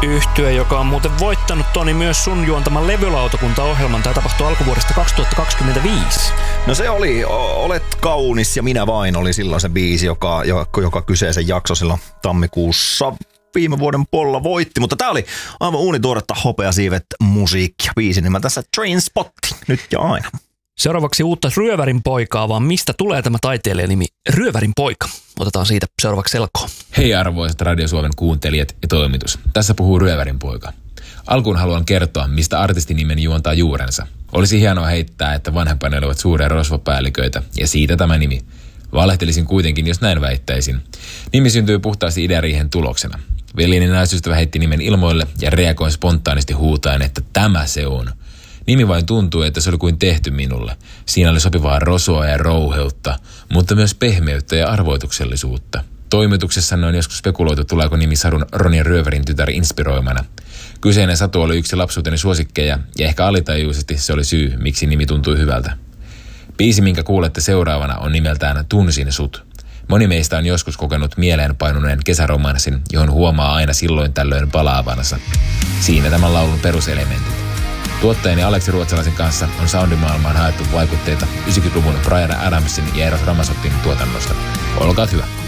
Yhtye, joka on muuten voittanut, Toni, myös sun juontaman levylautakuntaohjelman. Tämä tapahtui alkuvuodesta 2025. No se oli Olet kaunis ja minä vain oli silloin se biisi, joka kyseisen jakso silloin tammikuussa viime vuoden Polla voitti. Mutta tää oli aivan uunituoretta hopeasiivet musiikkia. Biisi nimeltä Trainspotting, nyt ja aina. Seuraavaksi uutta Ryövärin poikaa, vaan mistä tulee tämä taiteilijan nimi Ryövärin poika? Otetaan siitä seuraavaksi selkoa. Hei arvoisat Radio Suomen kuuntelijat ja toimitus. Tässä puhuu Ryövärin poika. Alkuun haluan kertoa, mistä artistinimen juontaa juurensa. Olisi hienoa heittää, että vanhempani olivat suuria rosvopäälliköitä, ja siitä tämä nimi. Valehtelisin kuitenkin, jos näin väittäisin. Nimi syntyy puhtaasti ideariihen tuloksena. Veljeni naisystävä heitti nimen ilmoille ja reagoin spontaanisti huutaen, että tämä se on. Nimi vain tuntui, että se oli kuin tehty minulle. Siinä oli sopivaa rosoa ja rouheutta, mutta myös pehmeyttä ja arvoituksellisuutta. Toimituksessanne on joskus spekuloitu, tuleeko nimi sadun Ronja Ryövärin tytär inspiroimana. Kyseinen satu oli yksi lapsuuteni suosikkeja, ja ehkä alitajuisesti se oli syy, miksi nimi tuntui hyvältä. Biisi, minkä kuulette seuraavana, on nimeltään Tunsin sut. Moni meistä on joskus kokenut mieleenpainuneen kesäromanssin, johon huomaa aina silloin tällöin palaavansa. Siinä tämän laulun peruselementit. Tuottajani Aleksi Ruotsalaisen kanssa on soundimaailmaan haettu vaikutteita 90-luvun Bryan Adamsin ja Eros Ramazzotin tuotannosta. Olkaa hyvä.